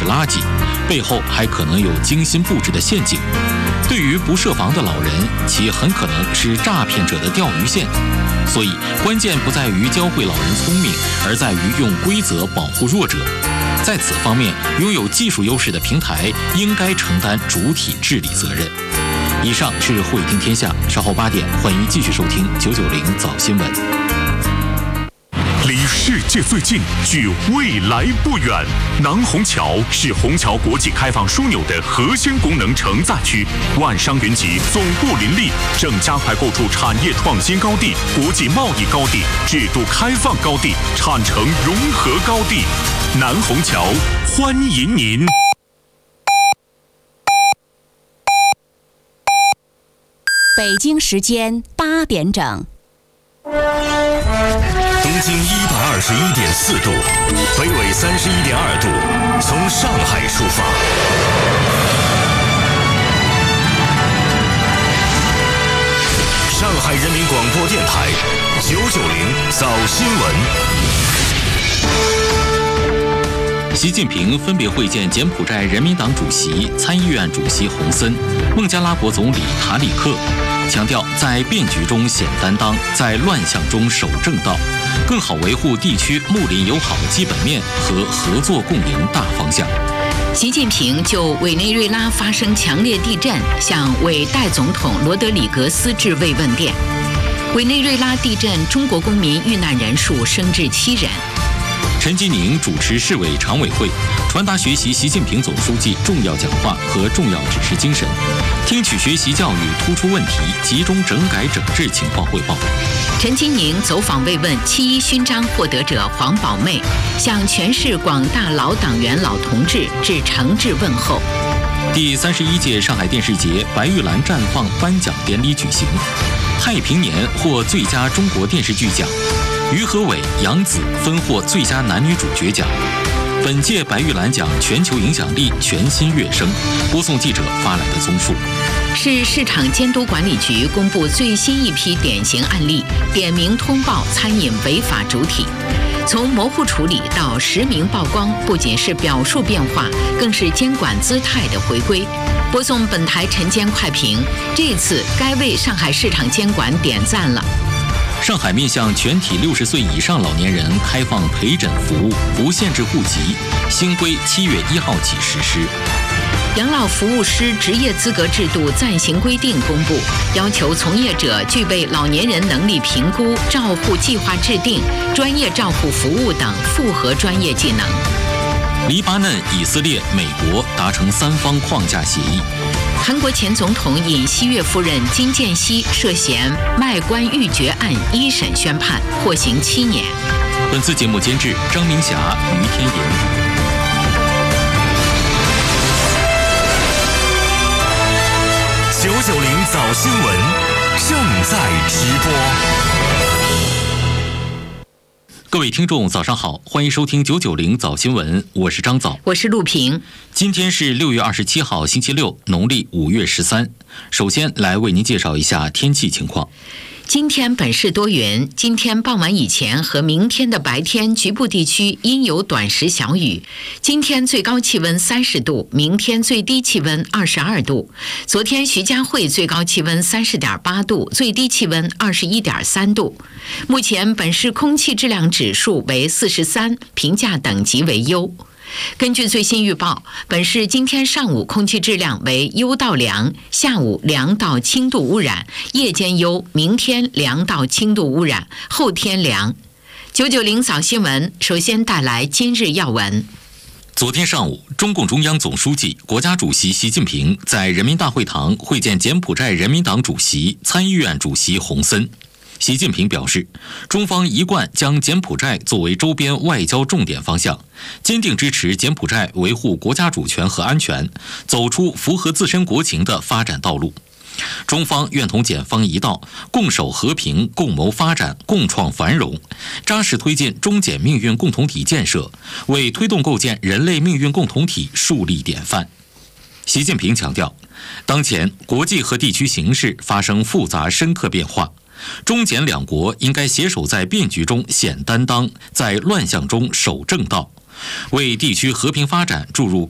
垃圾，背后还可能有精心布置的陷阱。对于不设防的老人，其很可能是诈骗者的钓鱼线。所以，关键不在于教会老人聪明，而在于用规则保护弱者。在此方面，拥有技术优势的平台应该承担主体治理责任。以上是慧听天下，稍后8点，欢迎继续收听990早新闻。 离世界最近，距未来不远。南虹桥是虹桥国际开放枢纽的核心功能承载区，万商云集，总部林立，正加快构筑产业创新高地、国际贸易高地、制度开放高地、产城融合高地。南虹桥欢迎您。 北京时间8点整。 东经121.4度，北纬31.2度，从上海出发。上海人民广播电台990早新闻。 习近平分别会见柬埔寨人民党主席、参议院主席洪森、孟加拉国总理塔里克，强调在变局中显担当，在乱象中守正道，更好维护地区睦邻友好基本面和合作共赢大方向。 习近平就委内瑞拉发生强烈地震向委代总统罗德里格斯致慰问电。委内瑞拉地震，中国公民遇难人数升至7人。 陈吉宁主持市委常委会，传达学习习近平总书记重要讲话和重要指示精神，听取学习教育突出问题，集中整改整治情况汇报。 陈吉宁走访慰问7·1勋章获得者黄宝妹，向全市广大老党员老同志致诚挚问候。 第31届上海电视节白玉兰绽放颁奖典礼举行，太平年获最佳中国电视剧奖，于和伟、杨紫分获最佳男女主角奖。本届白玉兰奖全球影响力全新跃升，播送记者发来的综述。 市市场监督管理局公布最新一批典型案例，点名通报餐饮违法主体。从模糊处理到实名曝光，不仅是表述变化，更是监管姿态的回归。播送本台晨间快评，这次该为上海市场监管点赞了。 上海面向全体60岁以上老年人开放陪诊服务，不限制户籍，新规7月1号起实施。 养老服务师职业资格制度暂行规定公布，要求从业者具备老年人能力评估、照护计划制定、专业照护服务等复合专业技能。 黎巴嫩、以色列、美国达成3方框架协议。 韩国前总统尹锡悦夫人金建熙涉嫌卖官鬻爵案1审宣判，获刑7年。 本次节目监制张明霞、于天莹。 990早新闻正在直播。 各位听众早上好，欢迎收听990早新闻，我是张早， 我是陆平。 今天是6月27号星期六，农历5月13。首先来为您介绍一下天气情况。 今天本市多云，今天傍晚以前和明天的白天局部地区阴有短时小雨。今天最高气温30度，明天最低气温22度。昨天徐家汇最高气温30.8度，最低气温21.3度。目前本市空气质量指数为43，评价等级为优。根据最新预报，本市今天上午空气质量为优到良，下午良到轻度污染，夜间优，明天良到轻度污染，后天良。990早新闻首先带来今日要闻。 昨天上午，中共中央总书记、国家主席习近平在人民大会堂会见柬埔寨人民党主席、参议院主席洪森。习近平表示，中方一贯将柬埔寨作为周边外交重点方向，坚定支持柬埔寨维护国家主权和安全，走出符合自身国情的发展道路。中方愿同柬方一道，共守和平，共谋发展，共创繁荣，扎实推进中柬命运共同体建设，为推动构建人类命运共同体树立典范。习近平强调，当前国际和地区形势发生复杂深刻变化，中柬两国应该携手在变局中显担当，在乱象中守正道，为地区和平发展注入